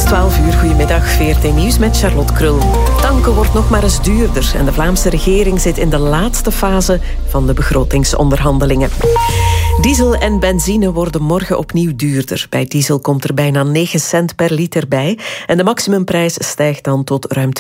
12 uur, goedemiddag, VRT Nieuws met Charlotte Krul. Tanken wordt nog maar eens duurder en de Vlaamse regering zit in de laatste fase van de begrotingsonderhandelingen. Diesel en benzine worden morgen opnieuw duurder. Bij diesel komt er bijna 9 cent per liter bij en de maximumprijs stijgt dan tot ruim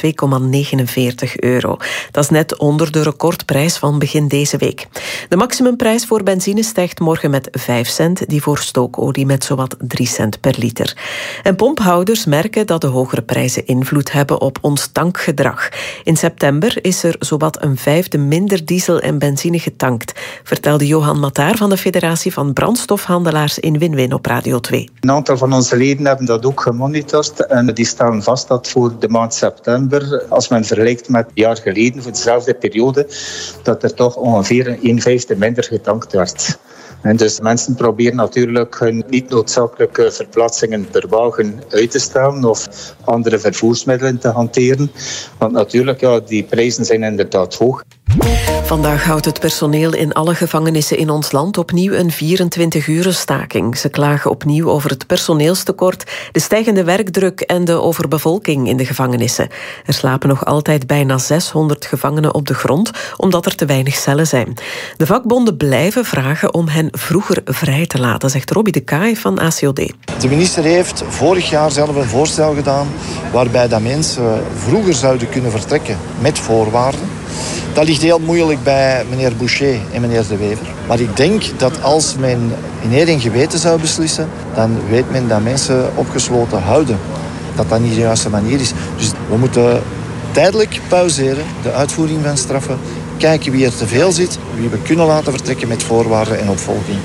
€2,49. Dat is net onder de recordprijs van begin deze week. De maximumprijs voor benzine stijgt morgen met 5 cent, die voor stookolie met zowat 3 cent per liter. En pomphouders merken dat de hogere prijzen invloed hebben op ons tankgedrag. In september is er zowat een vijfde minder diesel en benzine getankt, vertelde Johan Mataar van de Federatie van Brandstofhandelaars in Win-Win op Radio 2. Een aantal van onze leden hebben dat ook gemonitord en die stellen vast dat voor de maand september, als men vergelijkt met een jaar geleden voor dezelfde periode, dat er toch ongeveer 1/5 minder getankt werd. En dus mensen proberen natuurlijk hun niet noodzakelijke verplaatsingen per wagen uit te stellen of andere vervoersmiddelen te hanteren. Want natuurlijk, die prijzen zijn inderdaad hoog. Vandaag houdt het personeel in alle gevangenissen in ons land opnieuw een 24-uren staking. Ze klagen opnieuw over het personeelstekort, de stijgende werkdruk en de overbevolking in de gevangenissen. Er slapen nog altijd bijna 600 gevangenen op de grond, omdat er te weinig cellen zijn. De vakbonden blijven vragen om hen vroeger vrij te laten, zegt Robbie de Kaai van ACOD. De minister heeft vorig jaar zelf een voorstel gedaan waarbij dat mensen vroeger zouden kunnen vertrekken met voorwaarden. Dat ligt heel moeilijk bij meneer Boucher en meneer De Wever. Maar ik denk dat als men in eer en geweten zou beslissen, dan weet men dat mensen opgesloten houden. Dat dat niet de juiste manier is. Dus we moeten tijdelijk pauzeren, de uitvoering van straffen, kijken wie er te veel zit, wie we kunnen laten vertrekken met voorwaarden en opvolging.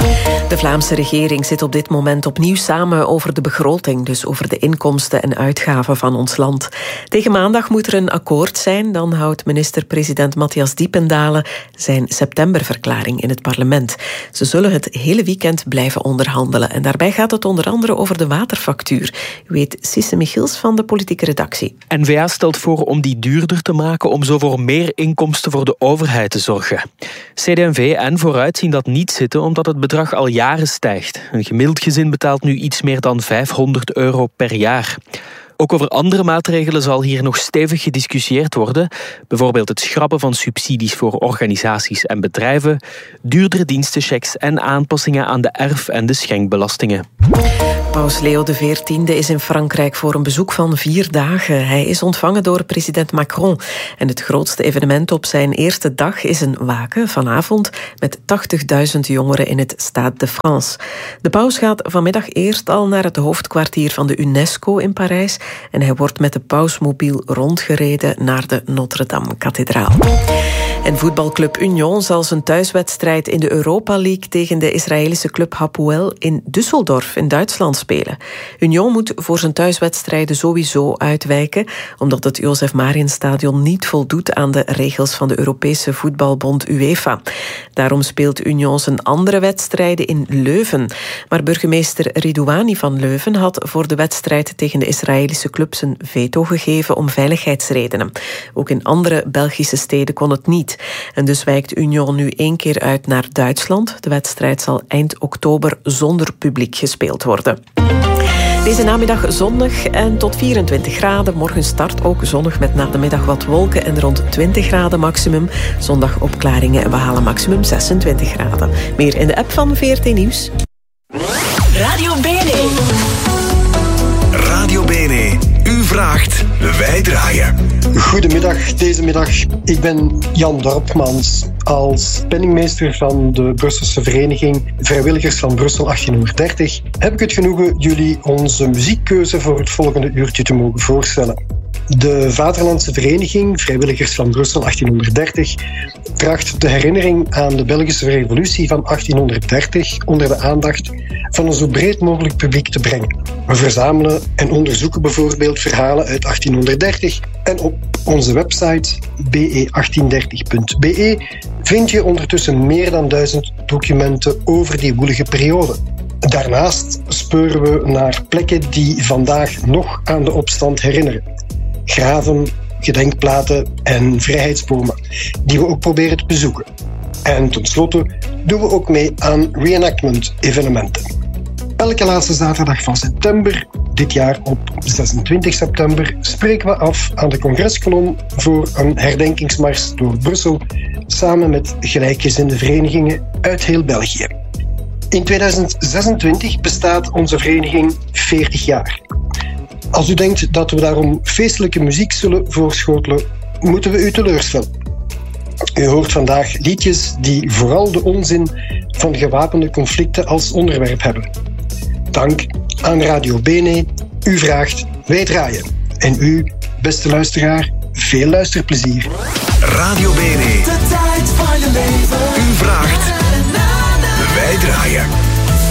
De Vlaamse regering zit op dit moment opnieuw samen over de begroting, dus over de inkomsten en uitgaven van ons land. Tegen maandag moet er een akkoord zijn, dan houdt minister-president Matthias Diependalen zijn septemberverklaring in het parlement. Ze zullen het hele weekend blijven onderhandelen en daarbij gaat het onder andere over de waterfactuur. U weet Sisse Michiels van de politieke redactie. N-VA stelt voor om die duurder te maken om zo voor meer inkomsten voor de overheid te zorgen. CD&V en Vooruit zien dat niet zitten omdat het bedrag al jaren stijgt. Een gemiddeld gezin betaalt nu iets meer dan €500 per jaar. Ook over andere maatregelen zal hier nog stevig gediscussieerd worden. Bijvoorbeeld het schrappen van subsidies voor organisaties en bedrijven, duurdere dienstenchecks en aanpassingen aan de erf- en de schenkbelastingen. Paus Leo XIV is in Frankrijk voor een bezoek van 4 dagen. Hij is ontvangen door president Macron. En het grootste evenement op zijn eerste dag is een waken vanavond met 80.000 jongeren in het Stade de France. De paus gaat vanmiddag eerst al naar het hoofdkwartier van de UNESCO in Parijs en hij wordt met de pausmobiel rondgereden naar de Notre-Dame-kathedraal. En voetbalclub Union zal zijn thuiswedstrijd in de Europa League tegen de Israëlische club Hapoel in Düsseldorf in Duitsland spelen. Union moet voor zijn thuiswedstrijden sowieso uitwijken, omdat het Josef Marienstadion niet voldoet aan de regels van de Europese voetbalbond UEFA. Daarom speelt Union zijn andere wedstrijden in Leuven. Maar burgemeester Ridouani van Leuven had voor de wedstrijd tegen de Israëlische club zijn veto gegeven om veiligheidsredenen. Ook in andere Belgische steden kon het niet. En dus wijkt Union nu 1 keer uit naar Duitsland. De wedstrijd zal eind oktober zonder publiek gespeeld worden. Deze namiddag zonnig en tot 24 graden. Morgen start ook zonnig met na de middag wat wolken en rond 20 graden maximum. Zondag opklaringen en we halen maximum 26 graden. Meer in de app van VRT Nieuws. Radio Bene. Radio Bene. U vraagt, wij draaien. Goedemiddag, deze middag. Ik ben Jan Dorpmans. Als penningmeester van de Brusselse vereniging Vrijwilligers van Brussel 1830 heb ik het genoegen jullie onze muziekkeuze voor het volgende uurtje te mogen voorstellen. De Vaderlandse Vereniging Vrijwilligers van Brussel 1830 tracht de herinnering aan de Belgische Revolutie van 1830 onder de aandacht van een zo breed mogelijk publiek te brengen. We verzamelen en onderzoeken bijvoorbeeld verhalen uit 1830 en op onze website be1830.be vind je ondertussen meer dan 1000 documenten over die woelige periode. Daarnaast speuren we naar plekken die vandaag nog aan de opstand herinneren. Graven, gedenkplaten en vrijheidsbomen, die we ook proberen te bezoeken. En tenslotte doen we ook mee aan reenactment-evenementen. Elke laatste zaterdag van september dit jaar op 26 september spreken we af aan de Congreskolom voor een herdenkingsmars door Brussel, samen met gelijkgezinde verenigingen uit heel België. In 2026 bestaat onze vereniging 40 jaar. Als u denkt dat we daarom feestelijke muziek zullen voorschotelen, moeten we u teleurstellen. U hoort vandaag liedjes die vooral de onzin van gewapende conflicten als onderwerp hebben. Dank aan Radio Bene. U vraagt, wij draaien. En u, beste luisteraar, veel luisterplezier. Radio Bene. De tijd van je leven. U vraagt, wij draaien.